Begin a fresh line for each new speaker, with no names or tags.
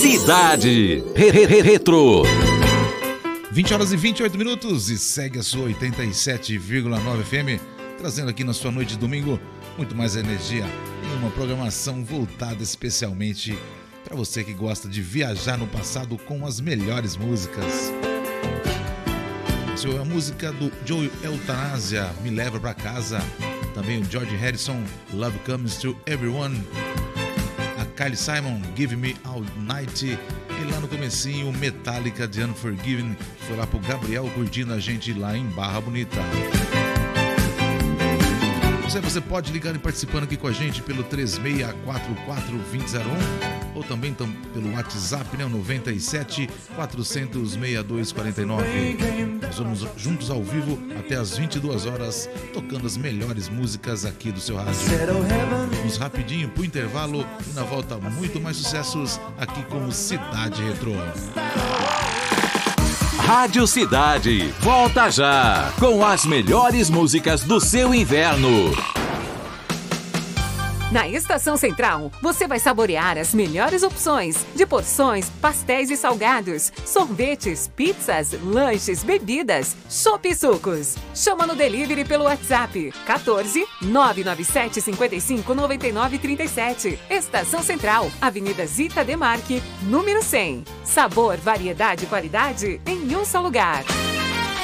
Cidade Retro.
20 horas e 28 minutos e segue a sua 87,9 FM, trazendo aqui na sua noite de domingo muito mais energia e uma programação voltada especialmente para você que gosta de viajar no passado com as melhores músicas. Essa é a música do Joe Eutanasia, Me Leva Pra Casa. Também o George Harrison, Love Comes to Everyone. A Kylie Simon, Give Me All Night. E lá no comecinho, Metallica de Unforgiven, que foi lá pro Gabriel curtindo a gente lá em Barra Bonita. Você pode ligar e participando aqui com a gente pelo 3644-2001 ou também pelo WhatsApp, né, 97 400 6249. Nós vamos juntos ao vivo até as 22 horas, tocando as melhores músicas aqui do seu rádio. Vamos rapidinho pro intervalo e na volta muito mais sucessos aqui com o Cidade Retrô.
Rádio Cidade, volta já com as melhores músicas do seu inverno.
Na Estação Central, você vai saborear as melhores opções de porções, pastéis e salgados, sorvetes, pizzas, lanches, bebidas, chopp e sucos. Chama no delivery pelo WhatsApp 14 997 55 99 37. Estação Central, Avenida Zita Demarque, número 100. Sabor, variedade e qualidade em um só lugar.